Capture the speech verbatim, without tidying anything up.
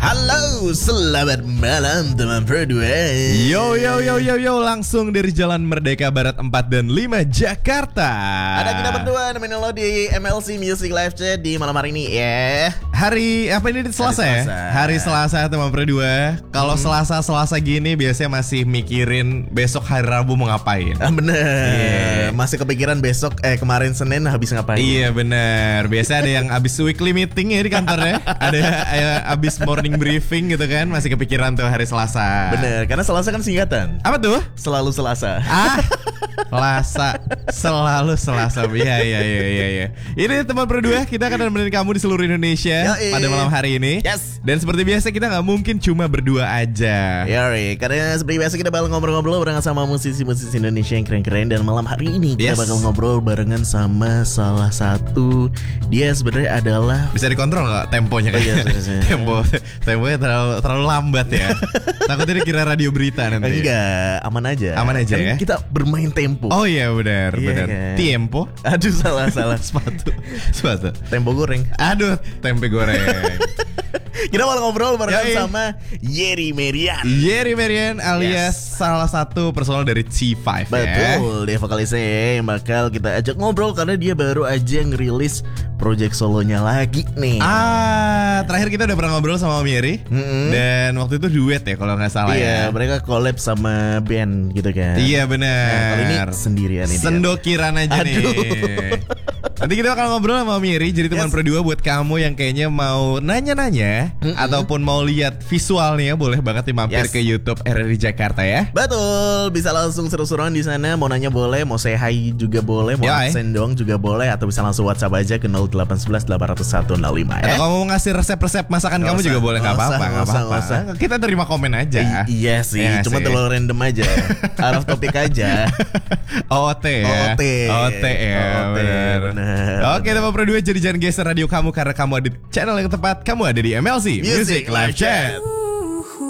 Halo, selamat malam teman berdua. Yo yo yo yo yo, langsung dari Jalan Merdeka Barat empat dan lima Jakarta. Ada kita berdua nemenin lo di M L C Music Live Chat di malam hari ini ya. Hari apa ini Selasa ya? Selasa. Hari Selasa teman berdua. Kalau hmm. Selasa-Selasa gini biasanya masih mikirin besok hari Rabu mau ngapain. Ah, bener. Yeah. Masih kepikiran besok eh kemarin Senin habis ngapain? Iya bener. Biasanya ada yang abis weekly meeting ya di kantornya. Ada eh, abis morning briefing gitu kan. Masih kepikiran tuh hari Selasa. Bener, karena Selasa kan singkatan. Apa tuh? Selalu Selasa. Ah, Selasa, selalu Selasa. Iya iya iya iya. Ya. Ini teman berdua, kita akan nemenin kamu di seluruh Indonesia Yoi. pada malam hari ini. Yes. Dan seperti biasa kita nggak mungkin cuma berdua aja. Yori, karena seperti biasa kita bakal ngobrol-ngobrol barengan sama musisi-musisi Indonesia yang keren-keren. Dan malam hari ini kita Yes. bakal ngobrol barengan sama salah satu. Dia sebenarnya adalah Bisa dikontrol nggak temponya Oh, iya, kayaknya? iya, iya. Tempo, temponya terlalu terlalu lambat ya. Takutnya dikira radio berita nanti. enggak, aman aja. Aman aja Kan ya? Kita bermain tempo. Oh iya benar Iya benar. kan? Tempo. Aduh salah salah. Sepatu, sepatu. Tempo goreng. Aduh, tempe goreng. Kita bakal ngobrol barengan Yoi. sama Yeri Merian. Yeri Merian alias Yes. salah satu personal dari T lima ya. Betul, dia vokalisnya ya, yang bakal kita ajak ngobrol karena dia baru aja ngerilis project solonya lagi nih. Ah, terakhir kita udah pernah ngobrol sama Om Yeri. Mm-mm. Dan waktu itu duet ya kalau nggak salah Iya, ya. mereka collab sama band gitu kan. Iya Nah, kali ini benar. sendirian ini. Sendokiran aja Aduh. nih. Nanti kita bakal ngobrol sama Om Yeri. Jadi teman Yes. berdua buat kamu yang kayaknya mau nanya-nanya Mm-mm. ataupun mau lihat visualnya, boleh banget nih mampir Yes. ke YouTube R R I Jakarta ya. Betul, bisa langsung seru-seruan di sana. Mau nanya boleh, mau say hi juga boleh, mau Yoi. absen doang juga boleh, atau bisa langsung WhatsApp aja ke nol delapan satu satu delapan nol satu nol lima Atau ya. kamu mau ngasih resep-resep masakan Nggak kamu usah, juga boleh, nggak nggak apa-apa, usah, nggak nggak usah, apa-apa. nggak usah. Kita terima komen aja. I- iya sih, Iya cuma sih. terlalu random aja. Out of topic aja. O T ya. O T. O T ya. O T, Bener. bener. Oke, teman berdua, jadi jangan geser radio kamu karena kamu ada di channel yang tepat. Kamu ada di M L C Music Music Live Live Chat. Chat.